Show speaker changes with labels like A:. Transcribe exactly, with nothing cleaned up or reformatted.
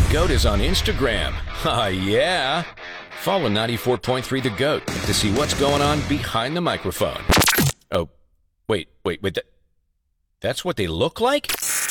A: GOAT is on Instagram. Ah, yeah. Follow ninety-four point three The GOAT to see what's going on behind the microphone. Oh, wait, wait, wait. That, that's what they look like?